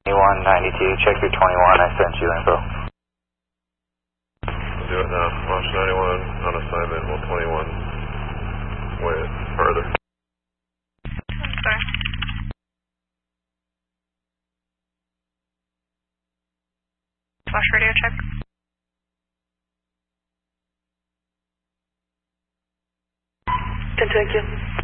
9192, check your 21, I sent you info. We'll do it now. Launch 91 on assignment, will 21 wait further. Okay. Flash radio check. Can take you.